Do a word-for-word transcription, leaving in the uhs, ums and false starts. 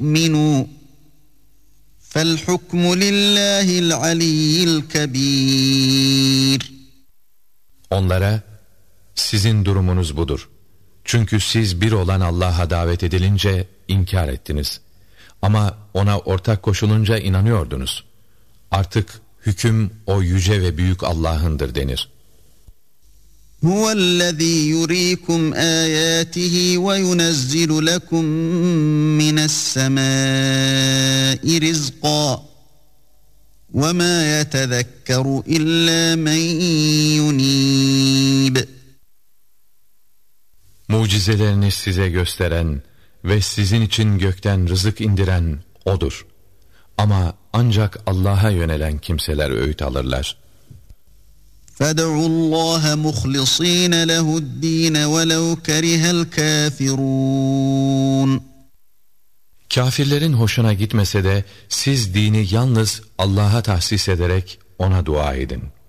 لِيُؤْمِنُوا فَالْحُكْمُ لِلّٰهِ الْعَلِيِّ الْكَبِيرِ. Onlara, sizin durumunuz budur. Çünkü siz bir olan Allah'a davet edilince inkar ettiniz. Ama ona ortak koşulunca inanıyordunuz. Artık hüküm o yüce ve büyük Allah'ındır denir. هُوَ الَّذ۪ي يُر۪يكُمْ آيَاتِهِ وَيُنَزِّلُ لَكُمْ مِنَ السَّمَاءِ رِزْقًا وَمَا يَتَذَكَّرُ إِلَّا مَنْ يُن۪يبُ. Mucizelerini size gösteren ve sizin için gökten rızık indiren O'dur. Ama ancak Allah'a yönelen kimseler öğüt alırlar. فَادْعُوا اللّٰهَ مُخْلِص۪ينَ لَهُ الد۪ينَ وَلَوْ كَرِهَ الْكَافِرُونَ. Kafirlerin hoşuna gitmese de siz dini yalnız Allah'a tahsis ederek ona dua edin.